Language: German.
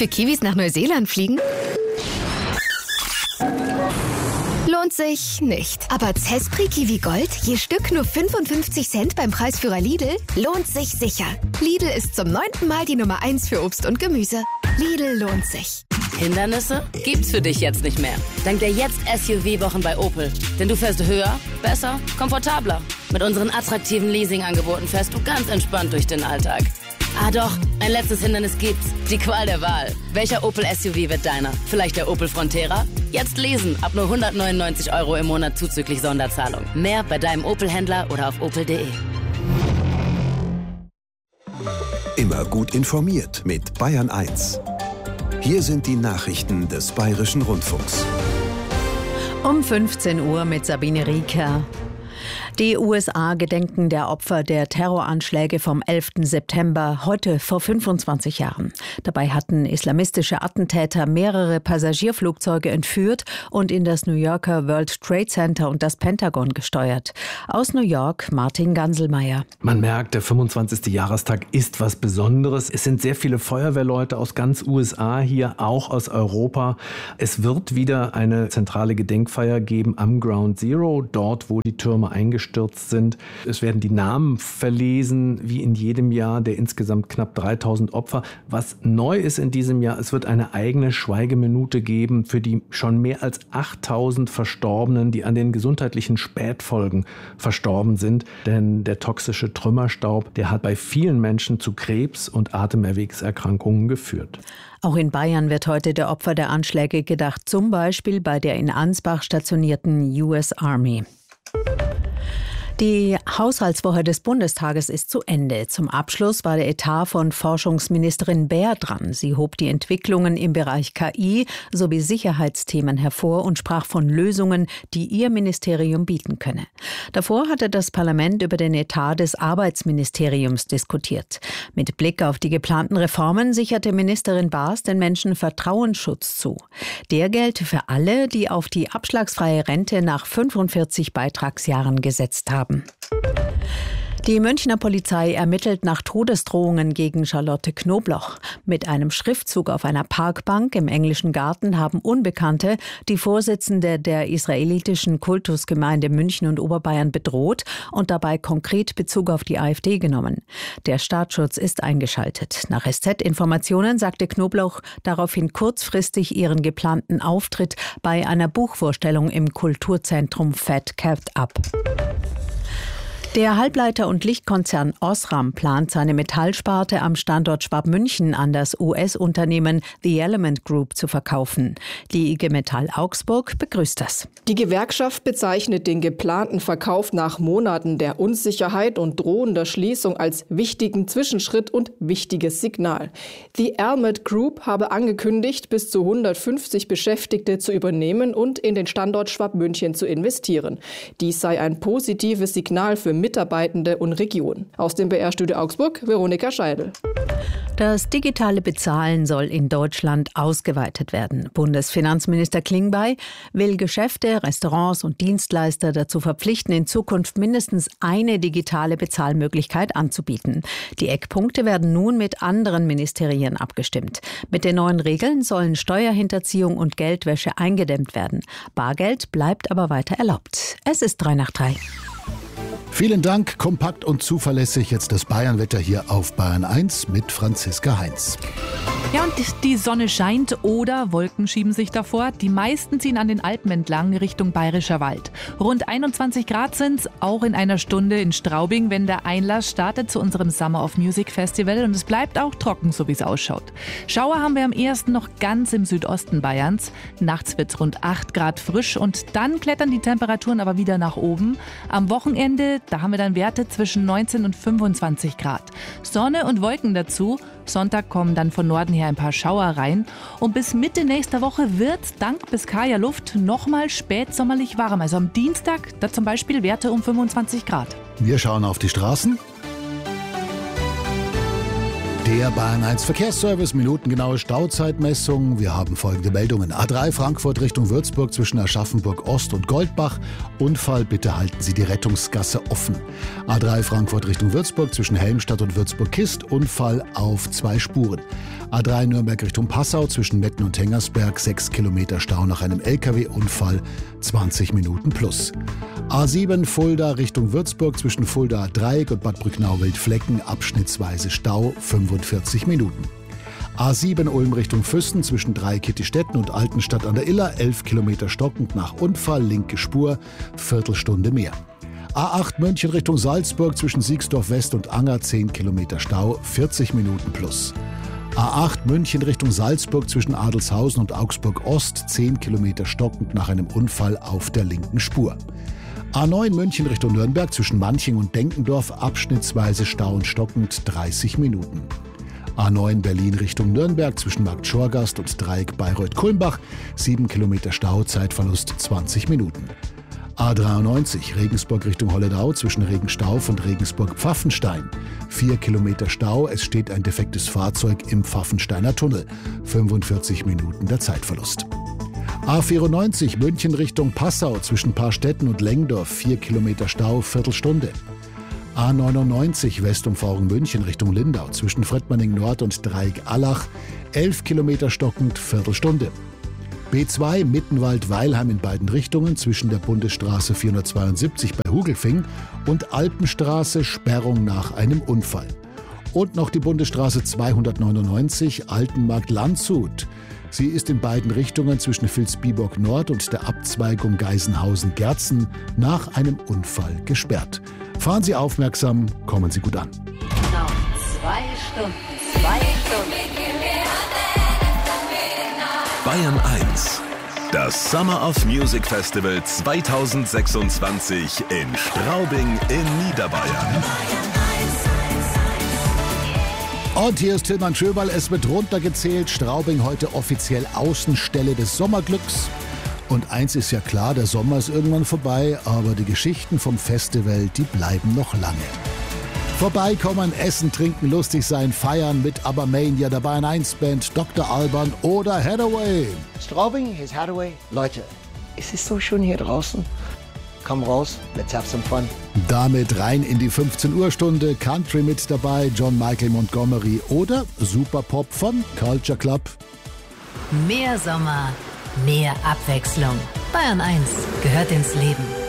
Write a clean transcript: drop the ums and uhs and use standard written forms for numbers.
Für Kiwis nach Neuseeland fliegen? Lohnt sich nicht. Aber Zespri Kiwi Gold, je Stück nur 55 Cent beim Preisführer Lidl, lohnt sich sicher. Lidl ist zum 9. Mal die Nummer 1 für Obst und Gemüse. Lidl lohnt sich. Hindernisse gibt's für dich jetzt nicht mehr. Dank der Jetzt-SUV-Wochen bei Opel. Denn du fährst höher, besser, komfortabler. Mit unseren attraktiven Leasing-Angeboten fährst du ganz entspannt durch den Alltag. Ah doch, ein letztes Hindernis gibt's. Die Qual der Wahl. Welcher Opel-SUV wird deiner? Vielleicht der Opel Frontera? Jetzt lesen, ab nur 199 € im Monat zuzüglich Sonderzahlung. Mehr bei deinem Opel-Händler oder auf opel.de. Immer gut informiert mit Bayern 1. Hier sind die Nachrichten des Bayerischen Rundfunks. Um 15 Uhr mit Sabine Rieker. Die USA gedenken der Opfer der Terroranschläge vom 11. September, heute vor 25 Jahren. Dabei hatten islamistische Attentäter mehrere Passagierflugzeuge entführt und in das New Yorker World Trade Center und das Pentagon gesteuert. Aus New York, Martin Ganselmeier. Man merkt, der 25. Jahrestag ist was Besonderes. Es sind sehr viele Feuerwehrleute aus ganz USA hier, auch aus Europa. Es wird wieder eine zentrale Gedenkfeier geben am Ground Zero, dort, wo die Türme eingestürzt sind. Es werden die Namen verlesen, wie in jedem Jahr, der insgesamt knapp 3000 Opfer. Was neu ist in diesem Jahr, es wird eine eigene Schweigeminute geben für die schon mehr als 8000 Verstorbenen, die an den gesundheitlichen Spätfolgen verstorben sind. Denn der toxische Trümmerstaub, der hat bei vielen Menschen zu Krebs und Atemwegserkrankungen geführt. Auch in Bayern wird heute der Opfer der Anschläge gedacht, zum Beispiel bei der in Ansbach stationierten US Army. Die Haushaltswoche des Bundestages ist zu Ende. Zum Abschluss war der Etat von Forschungsministerin Baer dran. Sie hob die Entwicklungen im Bereich KI sowie Sicherheitsthemen hervor und sprach von Lösungen, die ihr Ministerium bieten könne. Davor hatte das Parlament über den Etat des Arbeitsministeriums diskutiert. Mit Blick auf die geplanten Reformen sicherte Ministerin Baas den Menschen Vertrauensschutz zu. Der gelte für alle, die auf die abschlagsfreie Rente nach 45 Beitragsjahren gesetzt haben. Die Münchner Polizei ermittelt nach Todesdrohungen gegen Charlotte Knobloch. Mit einem Schriftzug auf einer Parkbank im Englischen Garten haben Unbekannte die Vorsitzende der israelitischen Kultusgemeinde München und Oberbayern bedroht und dabei konkret Bezug auf die AfD genommen. Der Staatsschutz ist eingeschaltet. Nach SZ-Informationen sagte Knobloch daraufhin kurzfristig ihren geplanten Auftritt bei einer Buchvorstellung im Kulturzentrum Fat Cat ab. Der Halbleiter- und Lichtkonzern Osram plant seine Metallsparte am Standort Schwabmünchen an das US-Unternehmen The Element Group zu verkaufen. Die IG Metall Augsburg begrüßt das. Die Gewerkschaft bezeichnet den geplanten Verkauf nach Monaten der Unsicherheit und drohender Schließung als wichtigen Zwischenschritt und wichtiges Signal. The Element Group habe angekündigt, bis zu 150 Beschäftigte zu übernehmen und in den Standort Schwabmünchen zu investieren. Dies sei ein positives Signal für Mitarbeitende und Region. Aus dem BR-Studio Augsburg, Veronika Scheidel. Das digitale Bezahlen soll in Deutschland ausgeweitet werden. Bundesfinanzminister Klingbeil will Geschäfte, Restaurants und Dienstleister dazu verpflichten, in Zukunft mindestens eine digitale Bezahlmöglichkeit anzubieten. Die Eckpunkte werden nun mit anderen Ministerien abgestimmt. Mit den neuen Regeln sollen Steuerhinterziehung und Geldwäsche eingedämmt werden. Bargeld bleibt aber weiter erlaubt. Es ist 3:03. Vielen Dank, kompakt und zuverlässig. Jetzt das Bayernwetter hier auf Bayern 1 mit Franziska Heinz. Ja, und die Sonne scheint oder Wolken schieben sich davor. Die meisten ziehen an den Alpen entlang Richtung Bayerischer Wald. Rund 21 Grad sind's, auch in einer Stunde in Straubing, wenn der Einlass startet zu unserem Summer of Music Festival. Und es bleibt auch trocken, so wie es ausschaut. Schauer haben wir am ehesten noch ganz im Südosten Bayerns. Nachts wird's rund 8 Grad frisch und dann klettern die Temperaturen aber wieder nach oben. Am Wochenende, da haben wir dann Werte zwischen 19 und 25 Grad. Sonne und Wolken dazu. Sonntag kommen dann von Norden her ein paar Schauer rein. Und bis Mitte nächster Woche wird's dank Biskayer Luft nochmal spätsommerlich warm. Also am Dienstag, da zum Beispiel Werte um 25 Grad. Wir schauen auf die Straßen. Der Bayern 1 Verkehrsservice, minutengenaue Stauzeitmessung. Wir haben folgende Meldungen. A3 Frankfurt Richtung Würzburg zwischen Aschaffenburg Ost und Goldbach. Unfall, bitte halten Sie die Rettungsgasse offen. A3 Frankfurt Richtung Würzburg zwischen Helmstadt und Würzburg-Kist. Unfall auf 2 Spuren. A3 Nürnberg Richtung Passau zwischen Metten und Hengersberg. 6 Kilometer Stau nach einem LKW-Unfall. 20 Minuten plus. A7 Fulda Richtung Würzburg zwischen Fulda Dreieck und Bad Brücknau-Wildflecken. Abschnittsweise Stau. 45 Minuten. A7 Ulm Richtung Füssen zwischen Dreieck-Kittistetten und Altenstadt an der Iller, 11 Kilometer stockend nach Unfall, linke Spur, Viertelstunde mehr. A8 München Richtung Salzburg zwischen Siegsdorf West und Anger, 10 Kilometer Stau, 40 Minuten plus. A8 München Richtung Salzburg zwischen Adelshausen und Augsburg Ost, 10 Kilometer stockend nach einem Unfall auf der linken Spur. A9 München Richtung Nürnberg zwischen Manching und Denkendorf, abschnittsweise Stau und stockend 30 Minuten. A9 Berlin Richtung Nürnberg zwischen Markt Schorgast und Dreieck Bayreuth-Kulmbach, 7 Kilometer Stau, Zeitverlust 20 Minuten. A93 Regensburg Richtung Holledau zwischen Regenstauf und Regensburg-Pfaffenstein, 4 Kilometer Stau, es steht ein defektes Fahrzeug im Pfaffensteiner Tunnel, 45 Minuten der Zeitverlust. A94 München Richtung Passau zwischen Paarstetten und Lengdorf, 4 Kilometer Stau, Viertelstunde. A99 Westumfahrung München Richtung Lindau zwischen Frettmanning Nord und Dreieck-Allach, 11 Kilometer stockend, Viertelstunde. B2 Mittenwald-Weilheim in beiden Richtungen zwischen der Bundesstraße 472 bei Hugelfing und Alpenstraße, Sperrung nach einem Unfall. Und noch die Bundesstraße 299 Altenmarkt-Landshut. Sie ist in beiden Richtungen zwischen Vilsbiburg Nord und der Abzweigung Geisenhausen-Gerzen nach einem Unfall gesperrt. Fahren Sie aufmerksam, kommen Sie gut an. Noch 2 Stunden. Bayern 1. Das Summer of Music Festival 2026 in Straubing in Niederbayern. Und hier ist Tilman Schöberl, es wird runtergezählt. Straubing heute offiziell Außenstelle des Sommerglücks. Und eins ist ja klar, der Sommer ist irgendwann vorbei, aber die Geschichten vom Festival, die bleiben noch lange. Vorbeikommen, essen, trinken, lustig sein, feiern mit Abermania, der Bayern 1 Band, Dr. Alban oder Hathaway. Straubing, here's Hathaway. Leute, es ist so schön hier draußen. Komm raus, let's have some fun. Damit rein in die 15 Uhr Stunde, Country mit dabei, John Michael Montgomery oder Superpop von Culture Club. Mehr Sommer, mehr Abwechslung. Bayern 1 gehört ins Leben.